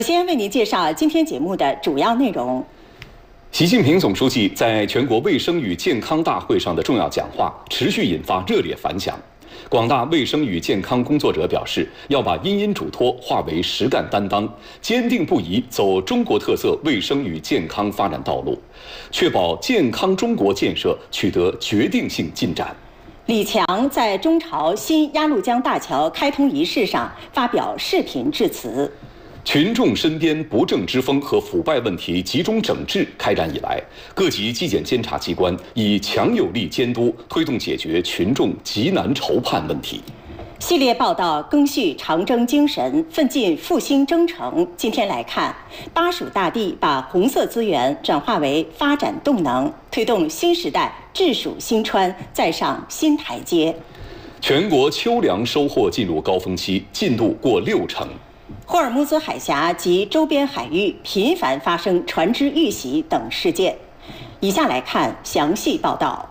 先为您介绍今天节目的主要内容。 习近平总书记在全国卫生与健康大会上的重要讲话持续引发热烈反响。广大卫生与健康工作者表示，要把因因嘱托化为实干担当，坚定不移走中国特色卫生与健康发展道路，确保健康中国建设取得决定性进展。 李强在中朝新鸭绿江大桥开通仪式上发表视频致辞。 群众身边不正之风和腐败问题集中整治开展以来，各级纪检监察机关以强有力监督推动解决群众急难愁盼问题。 系列报道赓续长征精神，奋进复兴征程。今天来看，巴蜀大地把红色资源转化为发展动能，推动新时代治蜀兴川再上新台阶。 全国秋粮收获进入高峰期，进度过60%。 霍尔木兹海峡及周边海域频繁发生船只遇袭等事件。以下来看详细报道。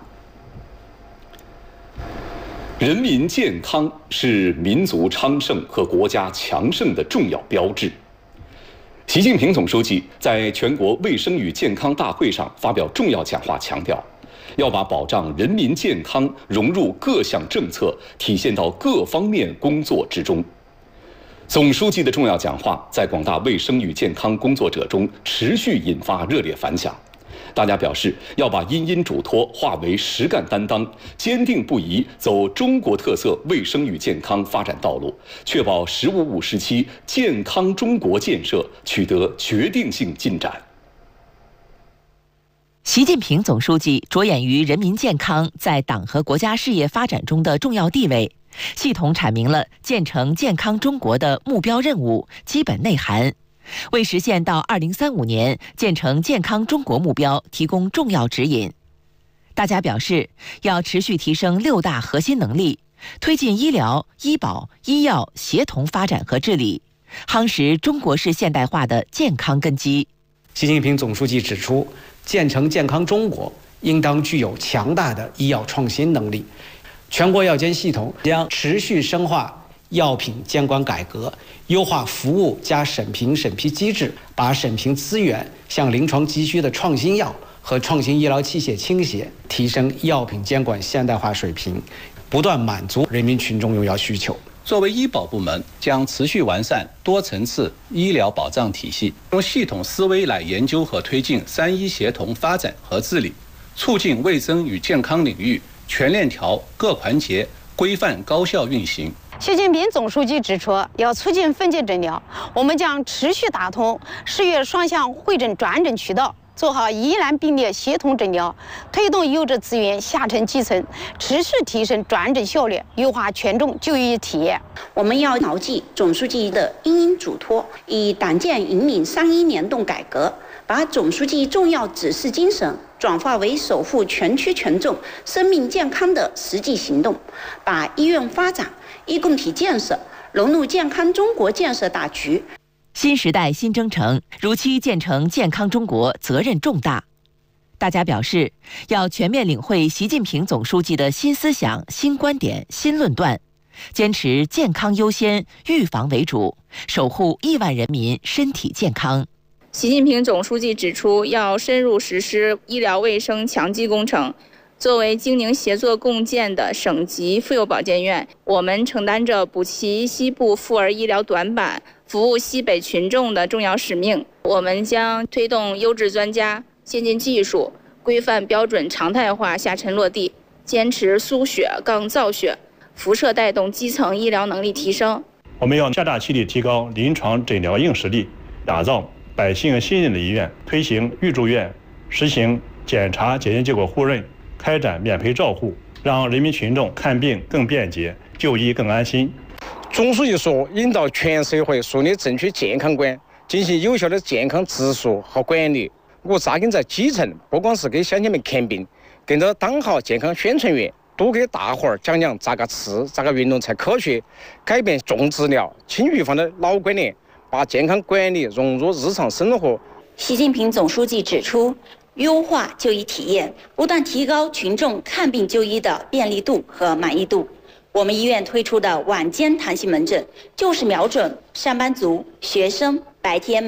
人民健康是民族昌盛和国家强盛的重要标志。习近平总书记在全国卫生与健康大会上发表重要讲话，强调，要把保障人民健康融入各项政策，体现到各方面工作之中。总书记的重要讲话在广大卫生与健康工作者中持续引发热烈反响。大家表示，要把因因嘱托化为实干担当，坚定不移走中国特色卫生与健康发展道路，确保“十五五”时期健康中国建设取得决定性进展。 习近平总书记着眼于人民健康在党和国家事业发展中的重要地位，系统阐明了建成健康中国的目标任务、基本内涵，为实现到2035年建成健康中国目标提供重要指引。大家表示，要持续提升6大核心能力，推进医疗、医保、医药协同发展和治理，夯实中国式现代化的健康根基。 习近平总书记指出，建成健康中国应当具有强大的医药创新能力。全国药监系统将持续深化药品监管改革，优化服务加审批机制，把审评资源向临床急需的创新药和创新医疗器械倾斜，提升药品监管现代化水平，不断满足人民群众用药需求。 作为医保部门，将持续完善多层次医疗保障体系，用系统思维来研究和推进3医协同发展和治理，促进卫生与健康领域全链条各环节规范高效运行。 习近平总书记指出，要促进分级诊疗，我们将持续打通市域双向会诊转诊渠道，做好疑难并列协同诊疗，推动优质资源下沉基层，持续提升转诊效率，优化群众就医体验。 我们要牢记总书记的因因嘱托，以党建引领3医联动改革，把总书记重要指示精神转化为守护全区群众生命健康的实际行动，把医院发展、医共体建设融入健康中国建设大局。 新时代新征程，如期建成健康中国责任重大。大家表示，要全面领会习近平总书记的新思想、新观点、新论断，坚持健康优先、预防为主，守护亿万人民身体健康。 习近平总书记指出，要深入实施医疗卫生强基工程。作为京宁协作共建的省级妇幼保健院，我们承担着补齐西部妇儿医疗短板、服务西北群众的重要使命。我们将推动优质专家、先进技术、规范标准常态化下沉落地，坚持输血杠造血，辐射带动基层医疗能力提升。 我们要加大气力提高临床诊疗硬实力，打造百姓信任的医院，推行预住院，实行检查检验结果互认，开展免赔照护，让人民群众看病更便捷，就医更安心。 总书记说，引导全社会树立正确健康观，进行有效的健康植树和管理。我扎根在基层，不光是给乡亲们看病，更着当好健康宣传员，多给大伙儿讲讲咋个吃、咋个运动才科学，改变重治疗、轻预防的老观念，把健康管理融入日常生活。 习近平总书记指出，优化就医体验，不断提高群众看病就医的便利度和满意度。我们医院推出的晚间弹性门诊，就是瞄准上班族、学生白天